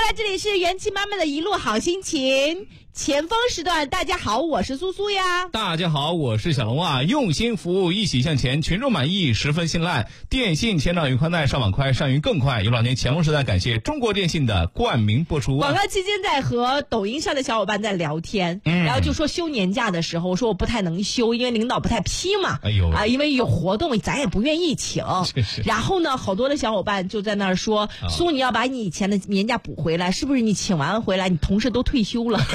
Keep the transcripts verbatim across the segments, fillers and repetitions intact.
家，这里是元气妈妈的一路好心情。前锋时段，大家好，我是苏苏呀。 大家好，我是小龙啊。用心服务，一起向前，群众满意，十分信赖。电信前掌云宽带，上网快，上云更快。有两年前锋时段，感谢中国电信的冠名播出。 广告期间在和抖音上的小伙伴在聊天，嗯、然后就说休年假的时候，我说我不太能休，因为领导不太批嘛。 哎呦啊， 因为有活动，咱也不愿意请。 是是。 然后呢，好多的小伙伴就在那儿说，哦、苏，你要把你以前的年假补回来，是不是？你请完回来，你同事都退休了。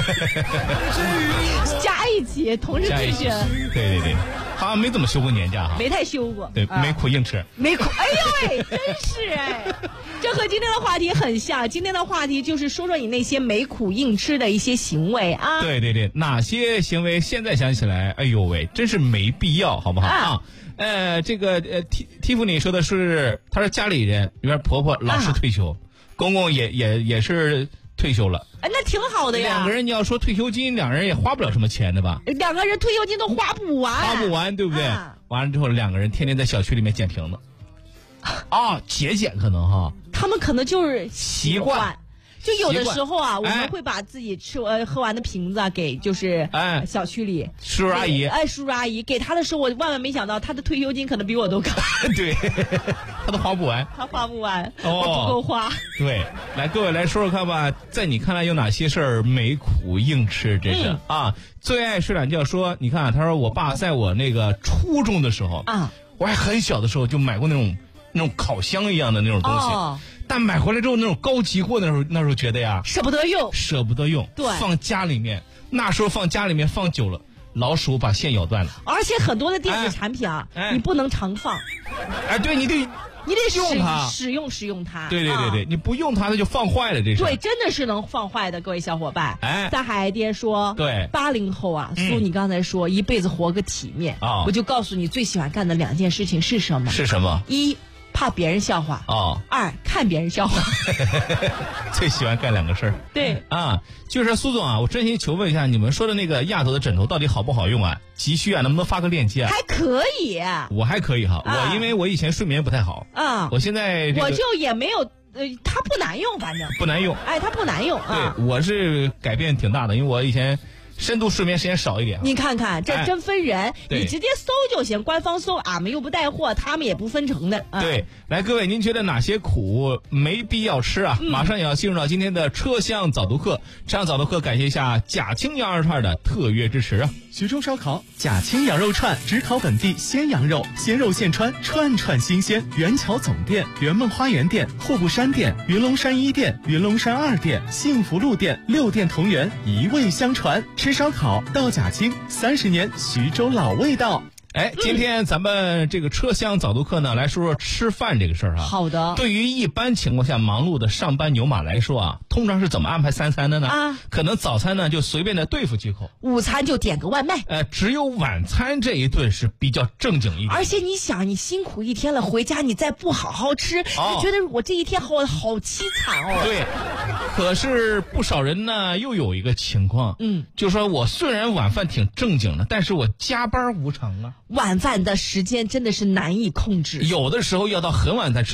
加一起，同事退休。 对对对，好像没怎么休过年假哈， 没太休过。 对，没苦硬吃， 没苦。哎呦喂，真是哎，这和今天的话题很像。今天的话题就是说说你那些没苦硬吃的一些行为啊。 对对对，哪些行为现在想起来，哎呦喂，真是没必要，好不好啊？啊呃，这个呃，T T 夫你说的是，他说家里人，比如婆婆老是退休，啊、公公也也也是退休了。 哎，那挺好的呀。 两个人你要说退休金，两人也花不了什么钱的吧？ 两个人退休金都花不完， 花不完，对不对？啊、完了之后，两个人天天在小区里面捡瓶子，啊，节俭可能哈。 他们可能就是习惯。就有的时候啊，我们哎、 会把自己吃呃喝完的瓶子啊给就是哎小区里叔叔阿姨， 哎叔叔阿姨给他的时候，我万万没想到他的退休金可能比我都高。 对，他都花不完， 他花不完， 哦、 我不够花。 对，来各位来说说看吧，在你看来有哪些事儿没苦硬吃？这是、嗯、啊，最爱睡懒觉说，你看他说我爸在我那个初中的时候啊， 我还很小的时候就买过那种那种烤箱一样的那种东西。哦，但买回来之后，那种高级货，那时候那时候觉得呀， 舍不得用， 舍不得用， 对， 放家里面，那时候放家里面放久了，老鼠把线咬断了。 而且很多的电子产品啊，哎、你不能常放。 哎，对，你得你得用它， 使用使用它。 对对对对，啊、你不用它，它就放坏了，这是。 对，真的是能放坏的，各位小伙伴。 哎， 大海爹说， 对， 八零后啊，苏，你刚才说、嗯、一辈子活个体面啊，我就告诉你最喜欢干的两件事情是什么？ 是什么？ 一。怕别人笑话哦， 二看别人笑话。 最喜欢干两个事儿。 对啊，就是苏总啊，我真心求问一下，你们说的那个亚头的枕头到底好不好用啊？急需啊，能不能发个链接啊？ 还可以， 我还可以哈，啊、我因为我以前睡眠不太好啊， 我现在、这个、 我就也没有呃，它不难用，反正不难用， 哎，它不难用啊。 对，我是改变挺大的，因为我以前深度睡眠时间少一点。 你看看，这真分人， 哎、 你直接搜就行，官方搜，俺们又不带货，他们也不分成的。 啊、对，来各位，您觉得哪些苦没必要吃啊？嗯、马上也要进入到今天的车厢早读课，车厢早读课感谢一下贾青羊肉串的特约支持啊！ 徐州烧烤贾青羊肉串，只烤本地鲜羊肉，鲜肉现穿，串串新鲜。元桥总店、圆梦花园店、户部山店、云龙山一店、云龙山二店、幸福路店，六店同源，一味相传。吃烧烤到贾青，三十年徐州老味道。 哎，今天咱们这个车厢早读课呢，来说说吃饭这个事儿啊。 好的。 对于一般情况下忙碌的上班牛马来说啊，通常是怎么安排三餐的呢？啊，可能早餐呢就随便的对付几口， 午餐就点个外卖。 呃，只有晚餐这一顿是比较正经一点。 而且你想，你辛苦一天了，回家你再不好好吃，哦、你觉得我这一天好好凄惨哦。 对。可是不少人呢，又有一个情况，嗯，就说我虽然晚饭挺正经的，但是我加班无偿啊。 晚饭的时间真的是难以控制， 有的时候要到很晚才吃。